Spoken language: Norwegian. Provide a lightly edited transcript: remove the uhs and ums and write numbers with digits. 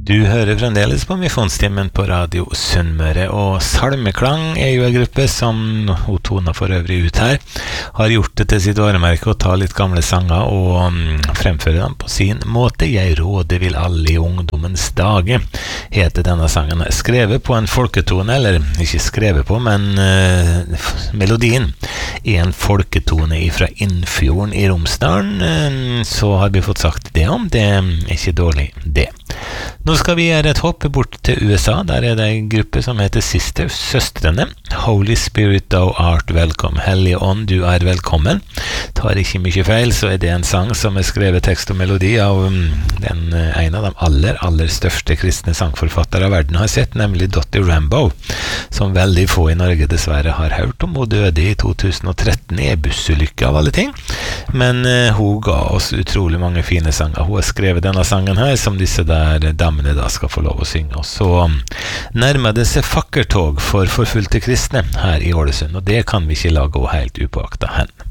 Du hører fremdeles på Misjonstimen på Radio Sunnmøre, og Salmeklang jo en gruppe som hun Tona for øvrig ut her, har gjort det til sitt varemerke å ta litt gamle sanger og fremføre dem på sin måte. Jeg råder vil alle i ungdommens dage, heter denne sangen. Skrevet på en folketone, eller ikke skrevet på, men melodien en folketone fra Innfjorden i Romsdalen, så har vi fått sagt det om, det ikke dårlig det. Nå skal vi gjøre et hopp bort til USA. Der det en gruppe som heter Sisters, Søstrene. Holy Spirit, thou art welcome. Hellige ånd, du velkommen. Tar ikke mye feil, så det en sang som skrevet tekst og melodi av en av de aller største kristne sangforfattere av verden har sett, nemlig Dottie Rambo, som veldig få i Norge dessverre har hørt om. Hun døde i 2013 i bussulykke av alle ting, men hun ga oss utrolig mange fine sanger. Hun har skrevet denne sangen her, som disse der damene da skal få lov å synge. Og så nærmer det seg fakkeltog for forfulgte kristne her i Ålesund, og det kan vi ikke la gå helt upåaktet hen.